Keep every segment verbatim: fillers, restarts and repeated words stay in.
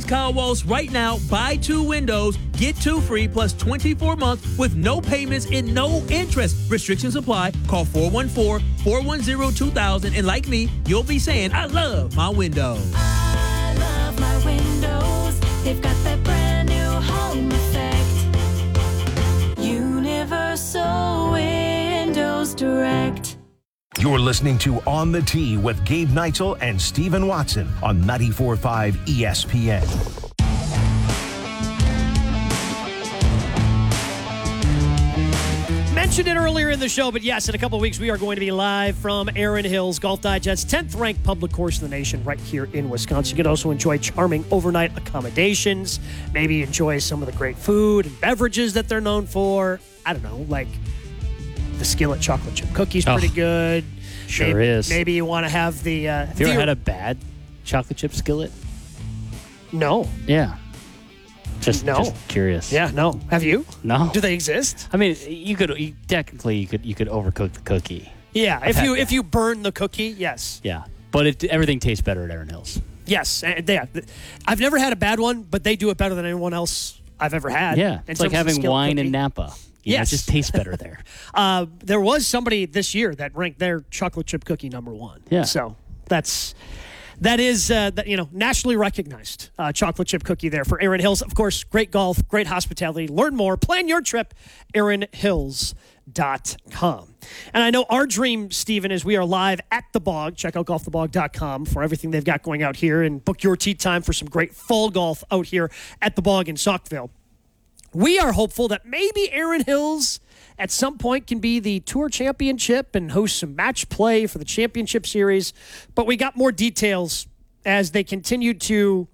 Experience Kyle Walsh right now. Buy two windows, get two free plus twenty-four months with no payments and no interest. Restrictions apply. Call four one four, four one zero, two thousand. And like me, you'll be saying, I love my windows. I love my windows. They've got that brand new home effect. Universal Windows Direct. You're listening to On the Tee with Gabe Neitzel and Stephen Watson on ninety-four point five E S P N. Mentioned it earlier in the show, but yes, in a couple of weeks we are going to be live from Erin Hills Golf Digest's tenth ranked public course in the nation right here in Wisconsin. You can also enjoy charming overnight accommodations, maybe enjoy some of the great food and beverages that they're known for. I don't know, like the Skillet chocolate chip cookies, pretty oh, good. Sure maybe, is. Maybe you want to have the... Uh, have you ever the, had a bad chocolate chip skillet? No. Yeah. Just, no. just curious. Yeah, no. Have you? No. Do they exist? I mean, you could you, technically you could you could overcook the cookie. Yeah, I've if you that. if you burn the cookie, yes. Yeah, but it, everything tastes better at Erin Hills. Yes, and they, I've never had a bad one, but they do it better than anyone else I've ever had. Yeah, it's like having wine in Napa. You yes. know, it just tastes better there. uh, there was somebody this year that ranked their chocolate chip cookie number one. Yeah. So that's... That is, uh, that, you know, nationally recognized uh, chocolate chip cookie there for Erin Hills. Of course, great golf, great hospitality. Learn more. Plan your trip, erin hills dot com. And I know our dream, Stephen, is we are live at the Bog. Check out golf the bog dot com for everything they've got going out here and book your tee time for some great fall golf out here at the Bog in Saukville. We are hopeful that maybe Erin Hills at some point can be the Tour Championship and host some match play for the Championship Series. But we got more details as they continue to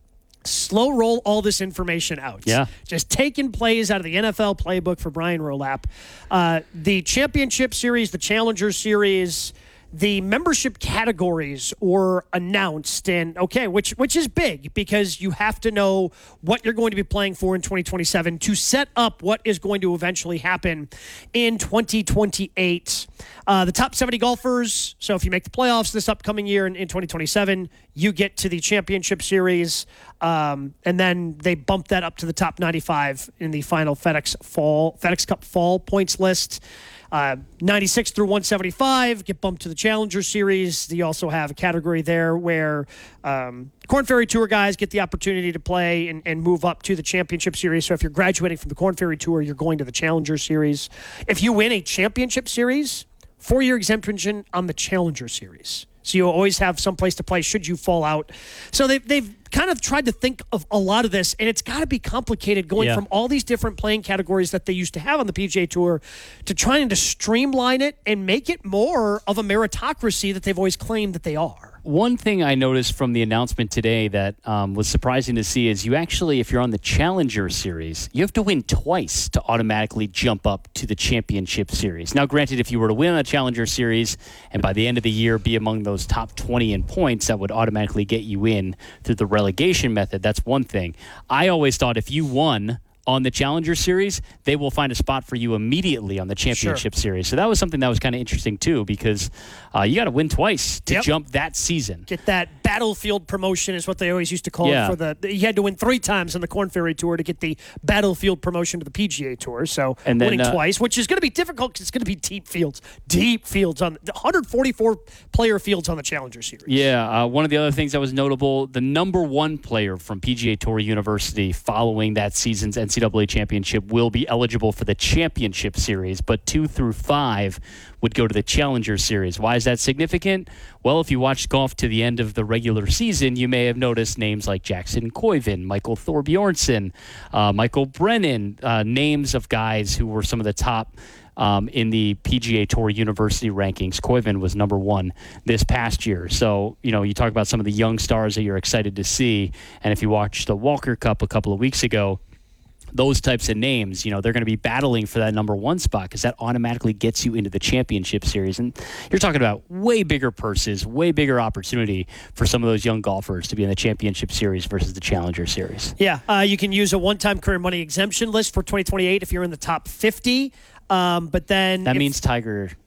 slow roll all this information out. Yeah. Just taking plays out of the N F L playbook for Brian Rolapp. Uh, the Championship Series, the Challenger Series, the membership categories were announced, and okay, which which is big because you have to know what you're going to be playing for in twenty twenty-seven to set up what is going to eventually happen in twenty twenty-eight. Uh, the top seventy golfers, so if you make the playoffs this upcoming year in, in twenty twenty-seven, you get to the Championship Series, um, and then they bump that up to the top ninety-five in the final FedEx Fall FedEx Cup Fall points list. Uh, ninety-six through one seventy-five get bumped to the Challenger Series. You also have a category there where um, Korn Ferry Tour guys get the opportunity to play and, and move up to the Championship Series. So if you're graduating from the Korn Ferry Tour, you're going to the Challenger Series. If you win a Championship Series, four-year exemption on the Challenger Series. So you always have some place to play should you fall out. So they've, they've kind of tried to think of a lot of this, and it's got to be complicated going yeah. from all these different playing categories that they used to have on the P G A Tour to trying to streamline it and make it more of a meritocracy that they've always claimed that they are. One thing I noticed from the announcement today that um, was surprising to see is you actually, if you're on the Challenger Series, you have to win twice to automatically jump up to the Championship Series. Now, granted, if you were to win a Challenger Series and by the end of the year be among those top twenty in points, that would automatically get you in through the relegation method. That's one thing. I always thought if you won on the Challenger Series, they will find a spot for you immediately on the Championship Sure. Series. So that was something that was kind of interesting, too, because uh, you got to win twice to Yep. jump that season. Get that battlefield promotion is what they always used to call Yeah. it. For the You had to win three times on the Korn Ferry Tour to get the battlefield promotion to the P G A Tour. So And then, winning uh, twice, which is going to be difficult because it's going to be deep fields. Deep fields on the one hundred forty-four player fields on the Challenger Series. Yeah, uh, one of the other things that was notable, the number one player from P G A Tour University following that season's N C double A championship will be eligible for the Championship Series, but two through five would go to the Challenger Series. Why is that significant? Well, if you watched golf to the end of the regular season, you may have noticed names like Jackson Koiven, Michael Thorbjornsen, uh, Michael Brennan, uh, names of guys who were some of the top Um, in the P G A Tour University rankings. Koiven was number one this past year. So, you know, you talk about some of the young stars that you're excited to see. And if you watched the Walker Cup a couple of weeks ago, those types of names, you know, they're going to be battling for that number one spot because that automatically gets you into the Championship Series. And you're talking about way bigger purses, way bigger opportunity for some of those young golfers to be in the Championship Series versus the Challenger Series. Yeah, uh, you can use a one-time career money exemption list for twenty twenty-eight if you're in the top fifty. Um, but then That if, means Tiger